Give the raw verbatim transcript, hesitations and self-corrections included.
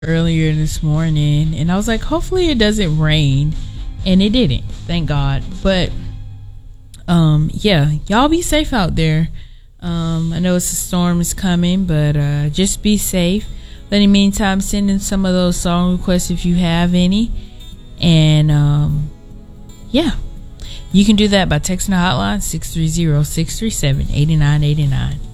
earlier this morning, and I was like, hopefully it doesn't rain, and it didn't, thank God. But um yeah, y'all be safe out there. um I know it's a storm is coming, but uh just be safe. But in the meantime, send in some of those song requests if you have any, and um yeah, you can do that by texting the hotline six three zero, six three seven, eight nine eight nine.